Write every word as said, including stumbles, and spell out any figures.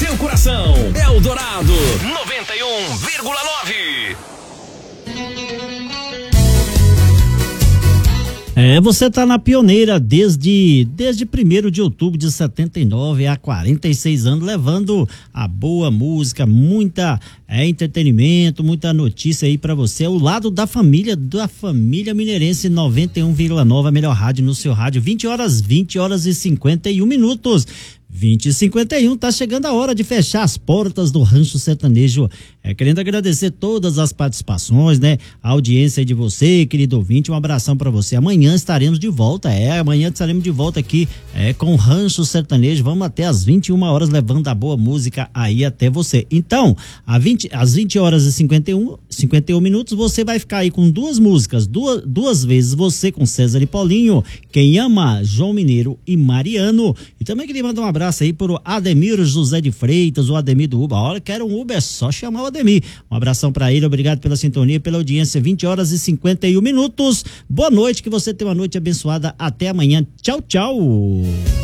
seu coração. Eldorado noventa e um vírgula nove. É, você tá na pioneira desde desde primeiro de outubro de setenta e nove a quarenta e seis anos, levando a boa música, muita é, entretenimento, muita notícia aí pra você. O lado da família, da família mineirense. Noventa e um vírgula nove, a melhor rádio no seu rádio. vinte horas, vinte horas e cinquenta e um minutos. vinte e cinquenta e um, tá chegando a hora de fechar as portas do Rancho Sertanejo. É, querendo agradecer todas as participações, né? A audiência de você, querido ouvinte, um abração pra você. Amanhã estaremos de volta, é, amanhã estaremos de volta aqui é, com o Rancho Sertanejo. Vamos até às vinte e uma horas levando a boa música aí até você. Então, às vinte, às vinte horas e cinquenta e um, cinquenta e um minutos, você vai ficar aí com duas músicas, duas, duas vezes você com César e Paulinho, Quem Ama, João Mineiro e Mariano. E também queria mandar um abraço aí pro Ademir José de Freitas, o Ademir do Uber. Olha, quero um Uber, é só chamar o Ademir. Um abração pra ele, obrigado pela sintonia, pela audiência. Vinte horas e cinquenta e um minutos. Boa noite, que você tenha uma noite abençoada. Até amanhã. Tchau, tchau.